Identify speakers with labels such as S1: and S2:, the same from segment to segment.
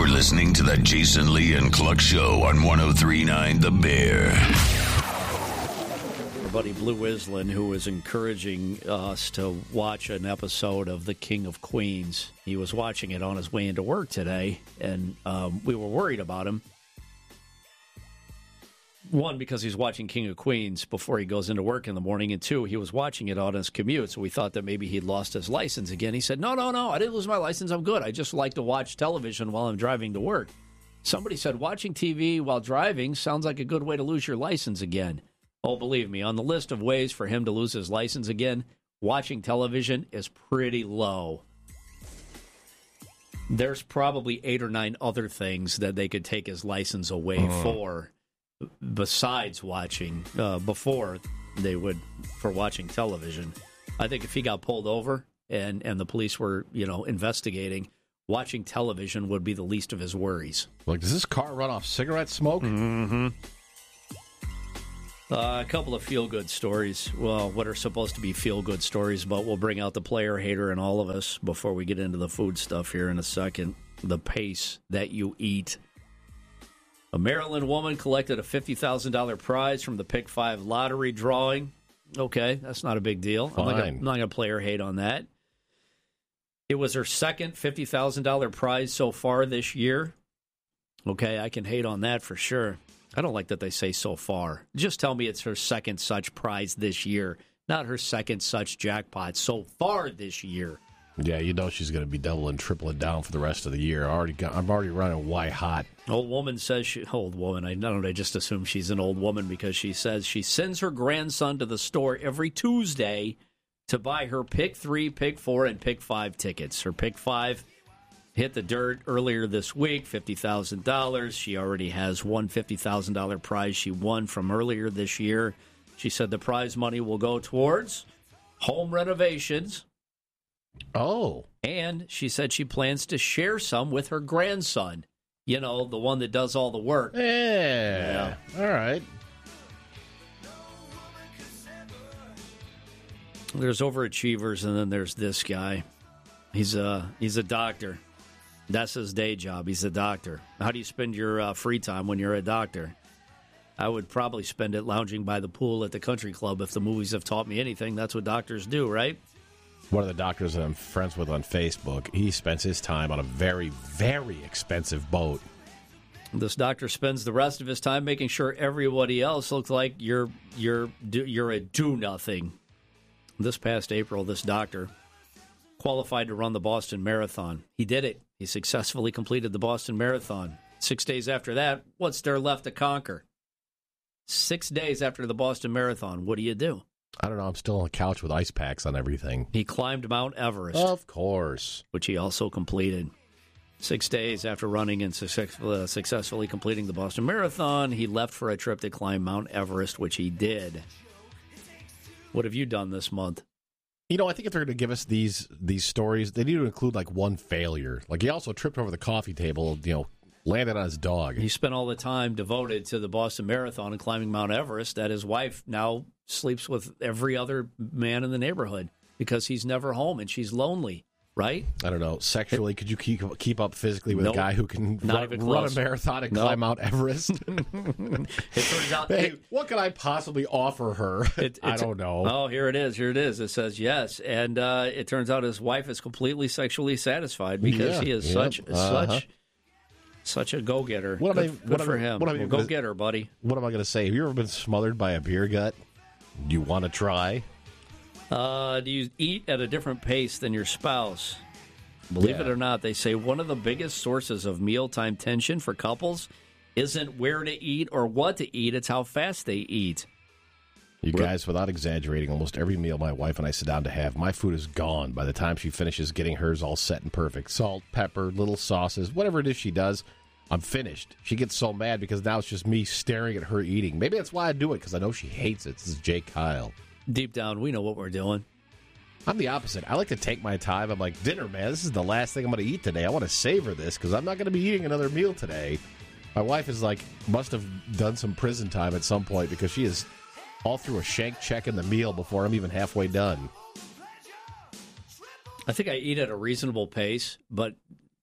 S1: You're listening to the Jason Lee and Cluck Show on 103.9 The Bear.
S2: Our buddy Blue Island, who was encouraging us to watch an episode of The King of Queens. He was watching it on his way into work today, and we were worried about him. One, because he's watching King of Queens before he goes into work in the morning, and two, he was watching it on his commute, so we thought that maybe he'd lost his license again. He said, no, I didn't lose my license. I'm good. I just like to watch television while I'm driving to work. Somebody said, watching TV while driving sounds like a good way to lose your license again. Oh, believe me, on the list of ways for him to lose his license again, watching television is pretty low. There's probably 8 or 9 other things that they could take his license away for, besides watching, before they would, for watching television. I think if he got pulled over and the police were, investigating, watching television would be the least of his worries.
S3: Like, does this car run off cigarette smoke?
S2: Mm-hmm. A couple of feel-good stories. Well, what are supposed to be feel-good stories, but we'll bring out the player hater in all of us before we get into the food stuff here in a second. The pace that you eat. A Maryland woman collected a $50,000 prize from the Pick 5 lottery drawing. Okay, that's not a big deal.
S3: Fine.
S2: I'm not going to play her hate on that. It was her second $50,000 prize so far this year. Okay, I can hate on that for sure. I don't like that they say so far. Just tell me it's her second such prize this year, not her second such jackpot so far this year.
S3: Yeah, she's going to be doubling, tripling down for the rest of the year. I'm already running why hot.
S2: Old woman says old woman. I just assume she's an old woman because she says she sends her grandson to the store every Tuesday to buy her Pick 3, Pick 4, and Pick 5 tickets. Her Pick 5 hit the dirt earlier this week, $50,000. She already has one $50,000 prize she won from earlier this year. She said the prize money will go towards home renovations.
S3: Oh.
S2: And she said she plans to share some with her grandson. The one that does all the work.
S3: Yeah. All right.
S2: There's overachievers, and then there's this guy. He's a doctor. That's his day job. He's a doctor. How do you spend your free time when you're a doctor? I would probably spend it lounging by the pool at the country club. If the movies have taught me anything, that's what doctors do, right?
S3: One of the doctors that I'm friends with on Facebook, he spends his time on a very, very expensive boat.
S2: This doctor spends the rest of his time making sure everybody else looks like you're a do-nothing. This past April, this doctor qualified to run the Boston Marathon. He did it. He successfully completed the Boston Marathon. 6 days after that, what's there left to conquer? 6 days after the Boston Marathon, what do?
S3: I don't know. I'm still on the couch with ice packs on everything.
S2: He climbed Mount Everest.
S3: Of course.
S2: Which he also completed. 6 days after running and successfully completing the Boston Marathon, he left for a trip to climb Mount Everest, which he did. What have you done this month?
S3: I think if they're going to give us these stories, they need to include, like, one failure. Like, he also tripped over the coffee table, landed on his dog.
S2: He spent all the time devoted to the Boston Marathon and climbing Mount Everest that his wife now sleeps with every other man in the neighborhood because he's never home and she's lonely, right?
S3: I don't know. Sexually, could you keep up physically with
S2: Nope.
S3: a guy who can run a marathon and climb Mount Everest?
S2: It turns out...
S3: Hey, what can I possibly offer her? I don't know.
S2: Oh, here it is. It says yes. And it turns out his wife is completely sexually satisfied because he is such a go-getter. Good for him. Go get her, buddy.
S3: What am I going to say? Have you ever been smothered by a beer gut? Do you want to try?
S2: Do you eat at a different pace than your spouse? Believe it or not, they say one of the biggest sources of mealtime tension for couples isn't where to eat or what to eat, it's how fast they eat.
S3: You guys, without exaggerating, almost every meal my wife and I sit down to have, my food is gone by the time she finishes getting hers all set and perfect. Salt, pepper, little sauces, whatever it is she does, I'm finished. She gets so mad because now it's just me staring at her eating. Maybe that's why I do it, because I know she hates it. This is Jake Kyle.
S2: Deep down, we know what we're doing.
S3: I'm the opposite. I like to take my time. I'm like, dinner, man, this is the last thing I'm going to eat today. I want to savor this because I'm not going to be eating another meal today. My wife is like, must have done some prison time at some point because she is all through a shank check in the meal before I'm even halfway done.
S2: I think I eat at a reasonable pace, but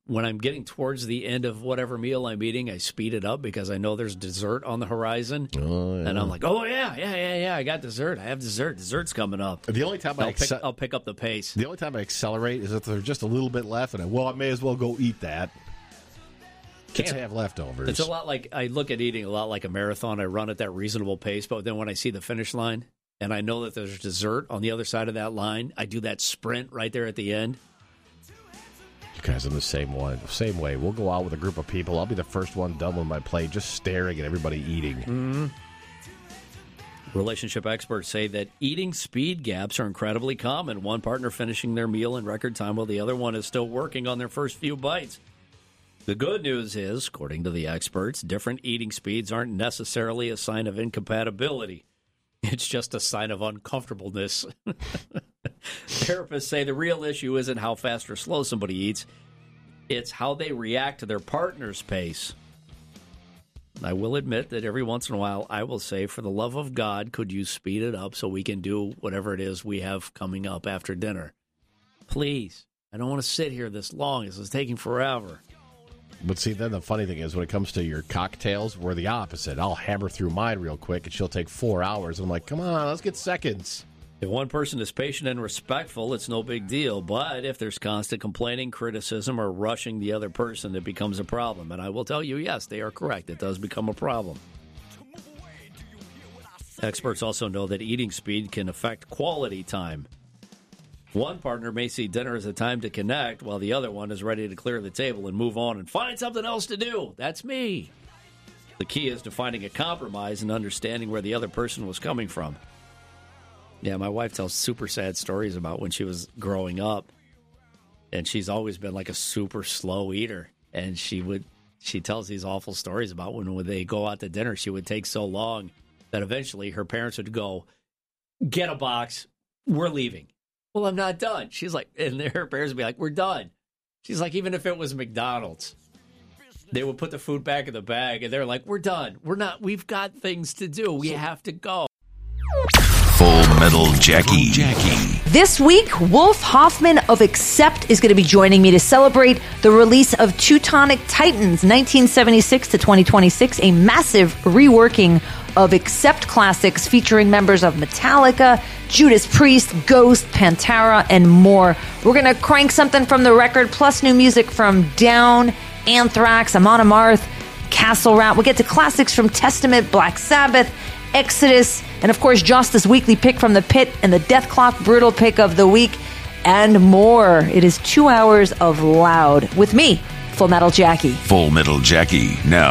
S2: when I'm getting towards the end of whatever meal I'm eating, I speed it up because I know there's dessert on the horizon.
S3: Oh, yeah.
S2: And I'm like, oh, yeah, I got dessert. I have dessert. Dessert's coming up.
S3: The only time
S2: I'll pick up the pace.
S3: The only time I accelerate is if there's just a little bit left, and I may as well go eat that. Can't have leftovers.
S2: It's a lot like, I look at eating a lot like a marathon. I run at that reasonable pace, but then when I see the finish line and I know that there's dessert on the other side of that line, I do that sprint right there at the end.
S3: You guys are the same way. We'll go out with a group of people. I'll be the first one done with my plate, just staring at everybody eating.
S2: Mm-hmm. Relationship experts say that eating speed gaps are incredibly common. One partner finishing their meal in record time while the other one is still working on their first few bites. The good news is, according to the experts, different eating speeds aren't necessarily a sign of incompatibility. It's just a sign of uncomfortableness. Therapists say the real issue isn't how fast or slow somebody eats. It's how they react to their partner's pace. I will admit that every once in a while I will say, for the love of God, could you speed it up so we can do whatever it is we have coming up after dinner? Please. I don't want to sit here this long. This is taking forever.
S3: But see, then the funny thing is when it comes to your cocktails, we're the opposite. I'll hammer through mine real quick, and she'll take 4 hours. And I'm like, come on, let's get seconds.
S2: If one person is patient and respectful, it's no big deal. But if there's constant complaining, criticism, or rushing the other person, it becomes a problem. And I will tell you, yes, they are correct. It does become a problem. Experts also know that eating speed can affect quality time. One partner may see dinner as a time to connect, while the other one is ready to clear the table and move on and find something else to do. That's me. The key is to finding a compromise and understanding where the other person was coming from. Yeah, my wife tells super sad stories about when she was growing up, and she's always been like a super slow eater. And she tells these awful stories about when they go out to dinner, she would take so long that eventually her parents would go, get a box, we're leaving. Well, I'm not done. She's like, and her parents would be like, we're done. She's like, even if it was McDonald's, they would put the food back in the bag, and they're like, we're done. We've got things to do. We have to go.
S1: Full Metal Jackie.
S4: This week, Wolf Hoffman of Accept is going to be joining me to celebrate the release of Teutonic Titans 1976 to 2026, a massive reworking of Accept classics featuring members of Metallica, Judas Priest, Ghost, Pantera, and more. We're going to crank something from the record, plus new music from Down, Anthrax, Amon Amarth, Castle Rat. We'll get to classics from Testament, Black Sabbath, Exodus, and of course, Justice Weekly pick from the pit and the Death Clock Brutal pick of the week, and more. It is 2 hours of loud with me, Full Metal Jackie.
S1: Full Metal Jackie now.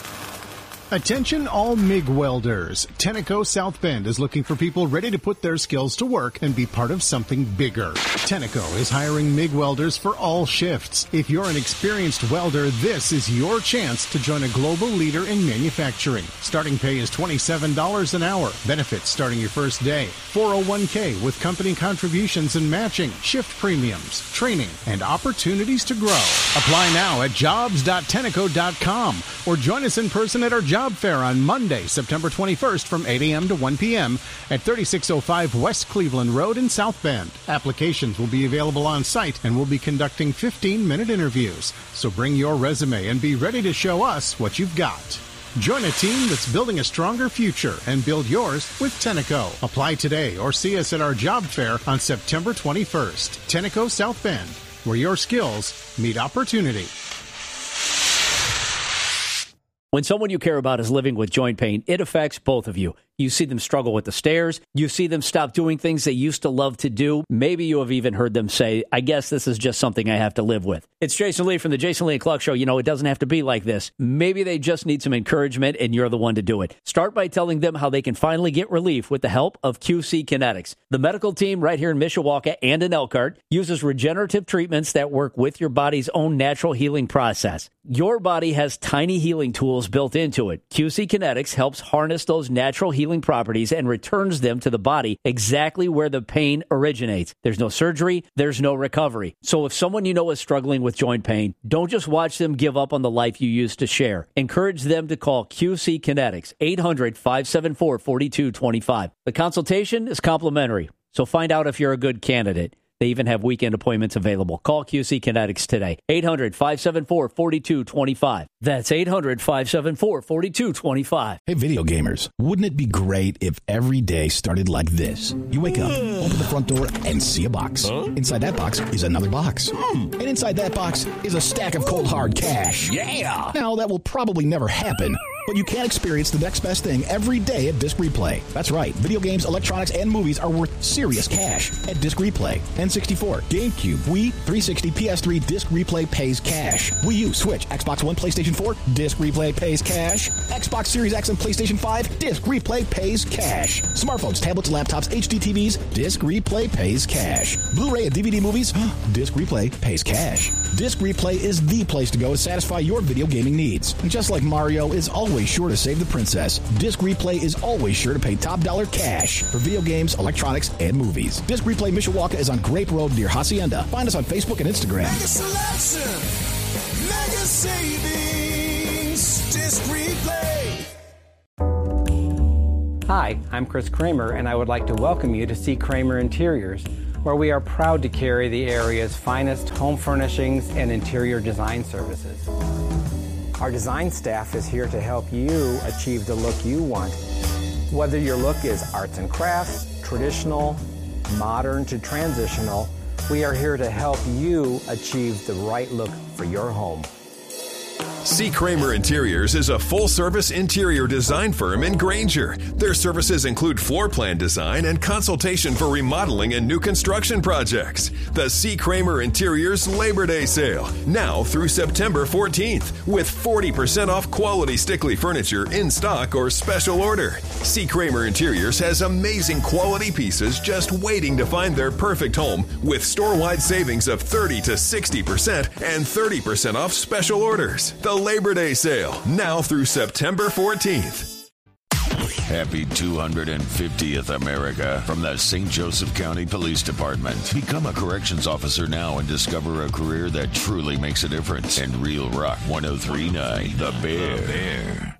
S5: Attention all MIG welders. Tenneco South Bend is looking for people ready to put their skills to work and be part of something bigger. Tenneco is hiring MIG welders for all shifts. If you're an experienced welder, this is your chance to join a global leader in manufacturing. Starting pay is $27 an hour. Benefits starting your first day. 401k with company contributions and matching, shift premiums, training, and opportunities to grow. Apply now at jobs.tenneco.com or join us in person at our job fair on Monday, September 21st from 8 a.m. to 1 p.m. at 3605 West Cleveland Road in South Bend. Applications will be available on site and we'll be conducting 15-minute interviews. So bring your resume and be ready to show us what you've got. Join a team that's building a stronger future and build yours with Tenneco. Apply today or see us at our job fair on September 21st. Tenneco South Bend, where your skills meet opportunity.
S2: When someone you care about is living with joint pain, it affects both of you. You see them struggle with the stairs. You see them stop doing things they used to love to do. Maybe you have even heard them say, I guess this is just something I have to live with. It's Jason Lee from the Jason Lee and Cluck Show. You know, it doesn't have to be like this. Maybe they just need some encouragement, and you're the one to do it. Start by telling them how they can finally get relief with the help of QC Kinetics. The medical team right here in Mishawaka and in Elkhart uses regenerative treatments that work with your body's own natural healing process. Your body has tiny healing tools built into it. QC Kinetics helps harness those natural healing properties and returns them to the body exactly where the pain originates. There's no surgery, there's no recovery. So if someone you know is struggling with joint pain, don't just watch them give up on the life you used to share. Encourage them to call QC Kinetics, 800-574-4225. The consultation is complimentary, so find out if you're a good candidate. They even have weekend appointments available. Call QC Kinetics today. 800-574-4225. That's 800-574-4225.
S6: Hey, video gamers, wouldn't it be great if every day started like this? You wake up, open the front door, and see a box. Inside that box is another box. And inside that box is a stack of cold, hard cash. Yeah! Now, that will probably never happen. But you can experience the next best thing every day at Disc Replay. That's right. Video games, electronics, and movies are worth serious cash at Disc Replay. N64, GameCube, Wii, 360, PS3, Disc Replay pays cash. Wii U, Switch, Xbox One, PlayStation 4, Disc Replay pays cash. Xbox Series X and PlayStation 5, Disc Replay pays cash. Smartphones, tablets, laptops, HD TVs, Disc Replay pays cash. Blu-ray and DVD movies, Disc Replay pays cash. Disc Replay is the place to go to satisfy your video gaming needs. And just like Mario is always sure to save the princess, Disc Replay is always sure to pay top dollar cash for video games, electronics, and movies. Disc Replay Mishawaka is on Grape Road near Hacienda. Find us on Facebook and Instagram.
S7: Mega selection, mega savings, Disc Replay.
S8: Hi, I'm Chris Kramer, and I would like to welcome you to C. Kramer Interiors, where we are proud to carry the area's finest home furnishings and interior design services. Our design staff is here to help you achieve the look you want. Whether your look is arts and crafts, traditional, modern to transitional, we are here to help you achieve the right look for your home.
S9: C. Kramer Interiors is a full-service interior design firm in Granger. Their services include floor plan design and consultation for remodeling and new construction projects. The C. Kramer Interiors Labor Day Sale, now through September 14th, with 40% off quality Stickley furniture in stock or special order. C. Kramer Interiors has amazing quality pieces just waiting to find their perfect home, with store-wide savings of 30 to 60% and 30% off special orders. The Labor Day Sale, now through September 14th.
S1: Happy 250th America from the St. Joseph County Police Department. Become a corrections officer now and discover a career that truly makes a difference. And Real Rock 103.9, The Bear.